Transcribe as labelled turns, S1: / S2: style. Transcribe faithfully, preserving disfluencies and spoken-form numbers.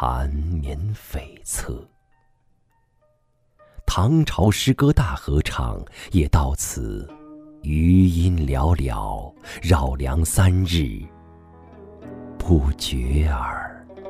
S1: 缠绵悱恻。唐朝诗歌大合唱也到此余音寥寥，绕梁三日不绝耳。